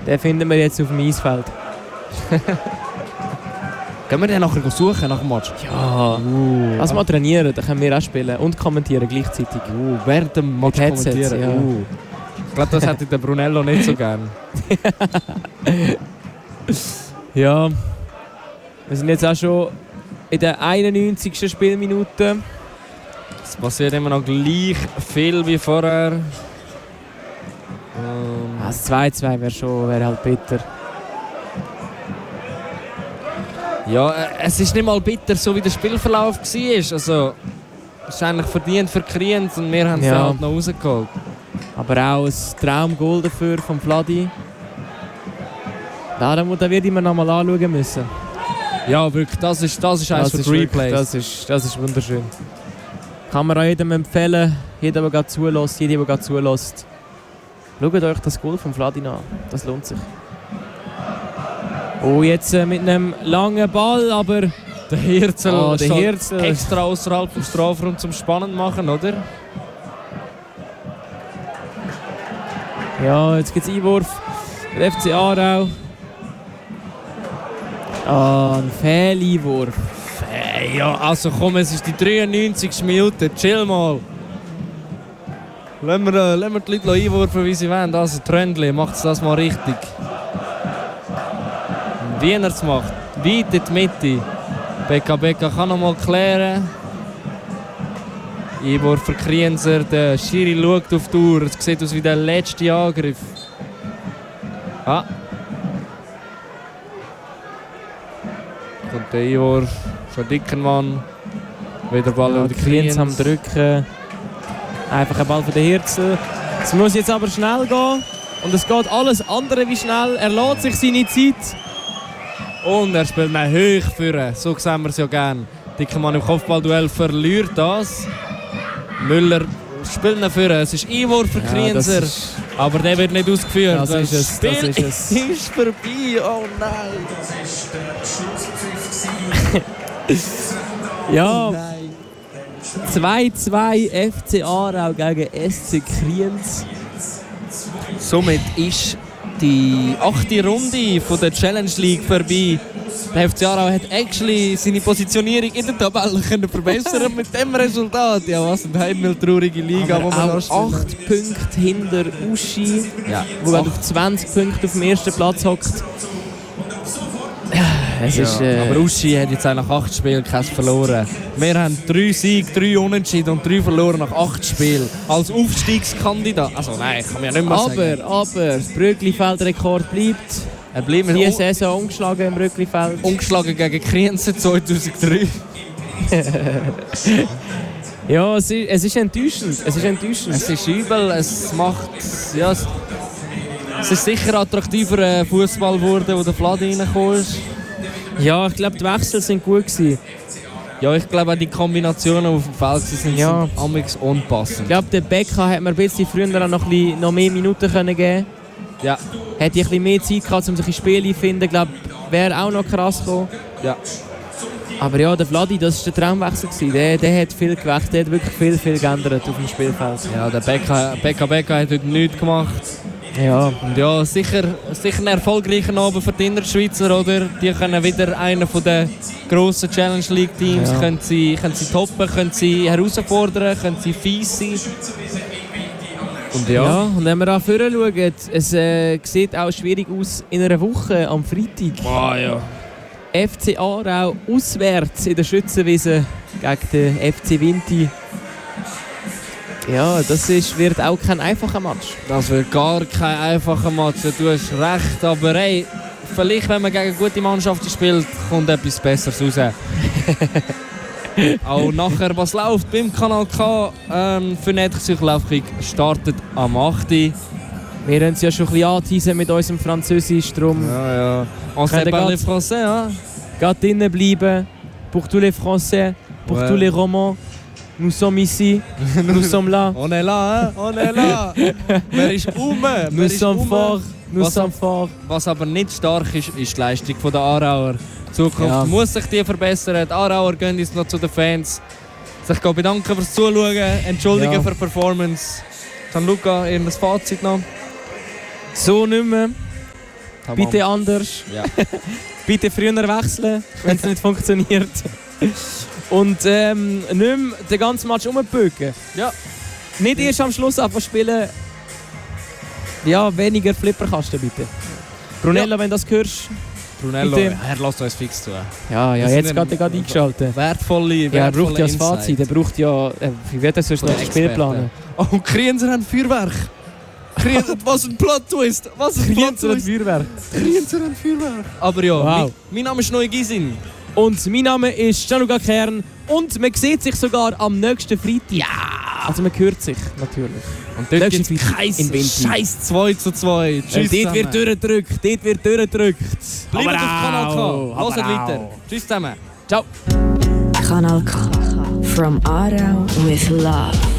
Den finden wir jetzt auf dem Eisfeld. Können wir den nachher suchen, nach dem Match? Ja. Lass mal trainieren, dann können wir auch spielen und kommentieren gleichzeitig. Während dem Match kommentieren? Ja. Ich glaube, das hätte der Brunello nicht so gern. Ja. Wir sind jetzt auch schon in der 91. Spielminute. Es passiert immer noch gleich viel wie vorher. Das 2-2 wäre halt bitter. Ja, es ist nicht mal bitter, so wie der Spielverlauf war. Also, es ist eigentlich verdient für Kriens und wir haben es halt noch rausgeholt. Aber auch ein Traumgoal dafür von Vladi. Da wird ich mir noch mal anschauen müssen. Ja, wirklich, das ist eines von Replays. Das ist wunderschön. Kann man auch jedem empfehlen, jeder, der gerade zulässt, jeder, der gerade zulässt. Schaut euch das Goal von Vladi an, das lohnt sich. Oh, jetzt mit einem langen Ball, aber der Hirzel Hirzel extra außerhalb vom Strafraum zum Spannend machen, oder? Ja, jetzt gibt es Einwurf. Der FC Aarau. Ein Fehleinwurf. Ja, also komm, es ist die 93. Minute, chill mal. Lassen wir die Leute einwurfen, wie sie wollen. Also Tröndli macht das mal richtig. Wie er es macht, weit in die Mitte. Beka kann noch mal klären. Einwurf für Krienser, der Schiri schaut auf die Uhr. Es sieht aus wie der letzte Angriff. Ah. Kommt der Einwurf von Dickenmann. Wieder Ball über die Kriens am Drücken. Einfach ein Ball für den Hirzel. Es muss jetzt aber schnell gehen. Und es geht alles andere wie schnell. Er lässt sich seine Zeit. Und er spielt ihn hoch führen. So sehen wir es ja gerne. Dickenmann im Kopfballduell verliert das. Müller spielt ihn führen. Es ist Einwurf für Krienser. Aber der wird nicht ausgeführt. Das ist es. Spiel ist vorbei. Oh nein. Ja. 2-2 FC Aarau gegen SC Kriens. Somit ist die 8. Runde von der Challenge League vorbei. Der FC Aarau hat actually seine Positionierung in der Tabelle verbessern mit dem Resultat. Ja, was eine heimtraurige Liga, wo man auch 8 Punkte hinter Uschi, wo auf 20 Punkte auf dem ersten Platz hockt. Aber Uschi hat jetzt nach 8 Spielen keins verloren. Wir haben 3 Siege, 3 Unentschieden und 3 verloren nach 8 Spielen. Als Aufstiegskandidat. Also nein, kann man ja nicht mehr sagen. Aber das Brügglifeld-Rekord bleibt. Er bleibt diese Saison ungeschlagen im Brügglifeld. Ungeschlagen gegen Kriensen 2003. Ja, es ist enttäuschend. Es ist übel. Es macht... Ja, es ist sicher attraktiver Fußball geworden, wo der Vladi reingekommen ist. Ja, ich glaube, die Wechsel sind gut gewesen. Ja, ich glaube auch die Kombinationen auf dem Feld sind amigs unpassend. Ich glaube, der Becker hätte mir ein bisschen früher auch noch mehr Minuten geben können. Ja. Hätte ich ein bisschen mehr Zeit gehabt, um sich in Spiele zu finden. Ich glaube, wäre auch noch krass gekommen. Ja. Aber ja, der Vladi, das war der Traumwechsel gewesen. Der hat viel gewechselt, der hat wirklich viel geändert auf dem Spielfeld. Ja, der Becker hat heute nichts gemacht. Ja. Und ja, sicher ein erfolgreicher Abend für die Innerschweizer, oder? Die können wieder einen von den grossen Challenge League Teams können sie toppen, können sie herausfordern, können sie fies sein. Und wenn wir da vorne schauen, es sieht auch schwierig aus in einer Woche am Freitag. FC Aarau auswärts in der Schützenwiese gegen den FC Vinti. Ja, das wird auch kein einfacher Match. Das wird gar kein einfacher Match, du hast recht. Aber hey, vielleicht, wenn man gegen gute Mannschaften spielt, kommt etwas Besseres raus. Auch nachher, was läuft beim Kanal K für Netzlaufkrieg startet am 8. Wir haben es ja schon ein bisschen angeteasert mit unserem Französisch, drum. Ja. On sait parler français, hein? Geht drinnen bleiben. Pour tous les Français, pour tous les Romans. Nous sommes ici, nous sommes là. On est là, hein? On est là. Wer ist Nous sommes forts, nous sommes forts. Was aber nicht stark ist, ist die Leistung der Aarauer. Die Zukunft muss sich die verbessern. Die Aarauer gehen jetzt noch zu den Fans. Ich bedanke fürs Zuschauen, entschuldigen für die Performance. Gianluca, ihr Fazit noch? So nicht mehr. bitte anders. Ja. Bitte früher wechseln, wenn es nicht funktioniert. Und nicht mehr den ganzen Match rumbücken. Ja. Nicht erst am Schluss anfangen spielen. Ja, weniger Flipperkasten bitte. Brunello, wenn du das hörst. Brunello, bitte. er lässt uns fix zu. Ja, Das jetzt sind geht er eingeschaltet. Wertvolle Ja, er braucht ja das Insight. Fazit. Er braucht ja... wie wird das sonst noch das Spiel planen? Oh, und Krienzer haben Feuerwerk. Krienzer, was ein Plot-Twist. Was ein Krienzer und Plot-Twist. Feuerwerk. Krienzer haben Feuerwerk. Aber ja, Wow. mein Name ist Noe Gisin. Und mein Name ist Gianluca Kern. Und man sieht sich sogar am nächsten Freitag. Ja! Also man hört sich natürlich. Und dort Nächsten gibt es Freitag in Winter. scheiß 2:2. Tschüss Dort wird durchgedrückt. Dort wird durchgedrückt. Bleibt auf Kanal K. Aber Hört weiter. auch. Tschüss zusammen. Ciao. Kanal K. From Aarau with love.